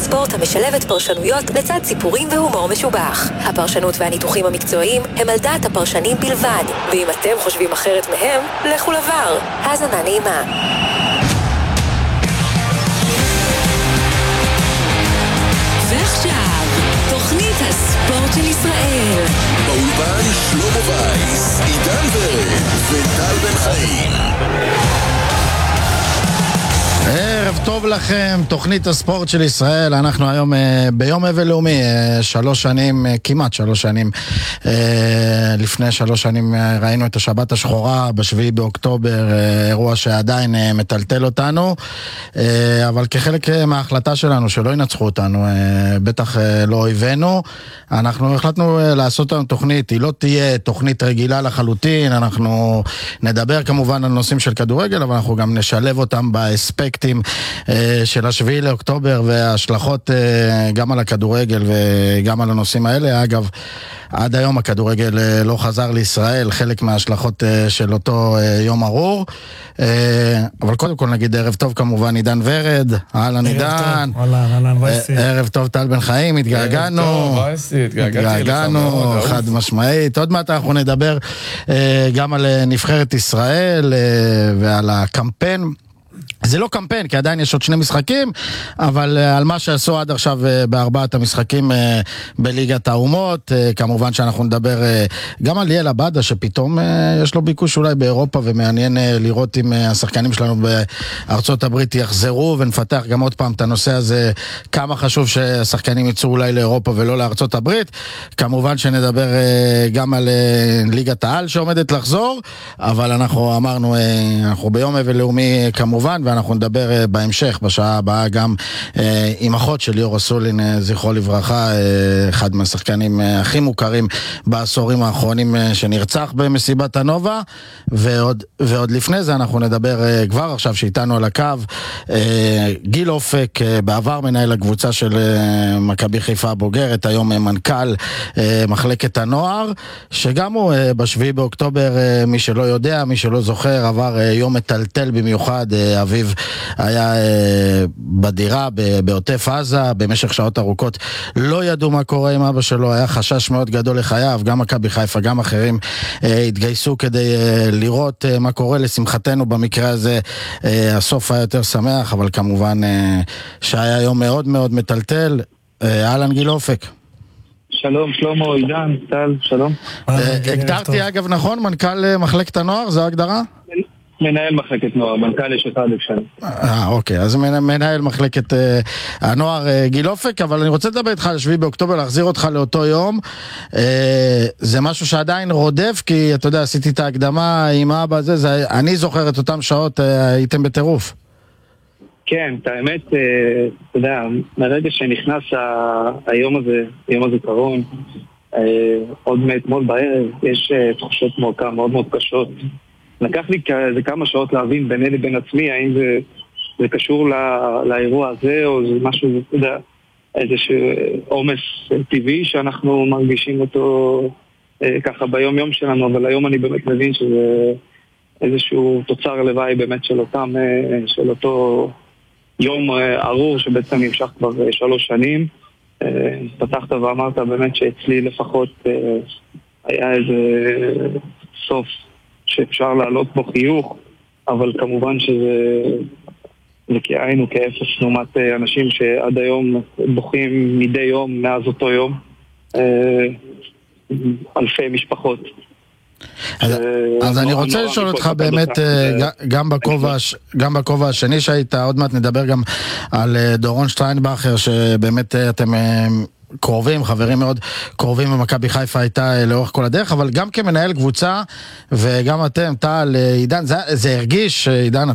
ספורט המשלבת פרשנויות לצד סיפורים והומור משובח. הפרשנות והניתוחים המקצועיים הם על דעת הפרשנים בלבד, ואם אתם חושבים אחרת מהם, לכו לבר. האזנה נעימה. ועכשיו, תוכנית הספורט של ישראל. באולפן שלמה וייס, עידן ורד וטל בן חיים. ערב טוב לכם, תוכנית הספורט של ישראל. אנחנו היום ביום אבל לאומי, 3 שנים, כמעט 3 שנים, לפני 3 שנים ראינו את השבת השחורה ב7 באוקטובר, אירוע שעדיין מטלטל אותנו, אבל כחלק מההחלטה שלנו שלא ינצחו אותנו, בטח לא אויבינו, אנחנו החלטנו לעשות לנו תוכנית. היא לא תהיה תוכנית רגילה לחלוטין, אנחנו נדבר כמובן על נושאים של כדורגל, אבל אנחנו גם נשלב אותם באספקטים של 7 לאוקטובר וההשלכות גם על הכדורגל וגם על הנושאים האלה. אגב, עד היום הכדורגל לא חזר לישראל, חלק מההשלכות של אותו יום ארור. אבל קודם כל נגיד ערב טוב כמובן עידן ורד. אהלן עידן. ערב טוב טל בן חיים, התגעגענו. התגעגענו, חד משמעית. עוד מעט אנחנו נדבר גם על נבחרת ישראל ועל הקמפיין. זה לא קמפיין, כי עדיין יש עוד 2 משחקים, אבל על מה שעשו עד עכשיו ב4 המשחקים בליגת האומות. כמובן שאנחנו נדבר גם על ליאל עבדה, שפתאום יש לו ביקוש אולי באירופה, ומעניין לראות אם השחקנים שלנו בארצות הברית יחזרו, ונפתח גם עוד פעם את הנושא הזה, כמה חשוב שהשחקנים יצאו אולי לאירופה ולא לארצות הברית. כמובן שנדבר גם על ליגת העל שעומדת לחזור, אבל אנחנו אמרנו, אנחנו ביום אבל לאומי כמובן, ואנחנו נדבר בהמשך, בשעה הבאה, גם עם אחות של ליאור אסולין, זכרו לברכה, אחד מהשחקנים הכי מוכרים בעשורים האחרונים, שנרצח במסיבת הנובה. ועוד לפני זה אנחנו נדבר כבר עכשיו שאיתנו על הקו גיל אופק, בעבר מנהל הקבוצה של מכבי חיפה הבוגרת, היום מנכ"ל מחלקת הנוער, שגם הוא ב7 באוקטובר, מי שלא יודע, מי שלא זוכר, עבר יום מטלטל במיוחד. אביו היה בדירה בעוטף עזה, במשך שעות ארוכות לא ידעו מה קורה עם אבא שלו, היה חשש מאוד גדול לחייו, גם מכבי חיפה, גם אחרים התגייסו כדי לראות מה קורה. לשמחתנו במקרה הזה הסוף היה יותר שמח, אבל כמובן שהיה יום מאוד מאוד מטלטל. אהלן גיל אופק. שלום, שלמה, עידן, טל, שלום. הגדרתי אגב נכון, מנכ"ל מחלקת הנוער, זו ההגדרה? מנהל מחלקת נוער, מנכ"ל יש אחד אפשר. אוקיי, אז מנהל מחלקת הנוער גיל אופק, אבל אני רוצה לדבר איתך על 7 באוקטובר, להחזיר אותך לאותו יום. זה משהו שעדיין רודף, כי אתה יודע, עשיתי את ההקדמה עם אבא הזה, אני זוכר את אותם שעות, הייתם בטירוף. כן, את האמת, אתה יודע, מהרגע שנכנס היום הזה, יום הזיכרון, עוד מאתמול בערב, יש תחושות מועקה מאוד מאוד קשות. לקח לי כמה שעות להבין ביני לבין עצמי, האם זה קשור לאירוע הזה, או זה משהו, אתה יודע, איזשהו עומס טבעי שאנחנו מרגישים אותו ככה ביום יום שלנו, אבל היום אני באמת מבין שזה איזשהו תוצר לוואי באמת של אותו יום ארור שבעצם נמשך כבר 3 שנים. פתחת ואמרת באמת שאצלי לפחות היה איזה סוף שאפשר לעלות בו חיוך, אבל כמובן שזה כאיינו כאפס לעומת אנשים שעד היום בוכים מדי יום מאז אותו יום, אלפי משפחות. אז אני רוצה לשאול אותך באמת, גם בכובע השני שהיית, עוד מעט נדבר גם על דורון שטיינבכר, שבאמת אתם קרובים, חברים מאוד קרובים, במכבי חיפה הייתה לאורך כל הדרך, אבל גם כמנהל קבוצה, וגם אתם, טל, עידן, זה הרגיש, עידן,